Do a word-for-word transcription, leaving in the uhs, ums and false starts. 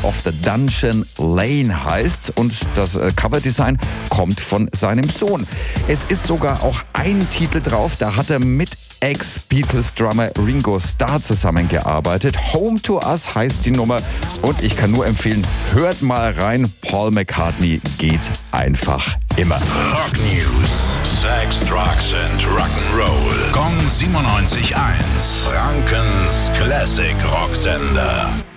of the Dungeon Lane heißt und das äh, Coverdesign kommt von seinem Sohn. Es ist sogar auch ein Titel drauf, da hat er mit Ex-Beatles-Drummer Ringo Starr zusammengearbeitet. Home to Us heißt die Nummer und ich kann nur empfehlen, hört mal rein. Paul McCartney geht einfach immer. Rock News: Sex, Drugs and Rock'n'Roll. Gong siebenundneunzig Komma eins. Frankens Classic Rocksender.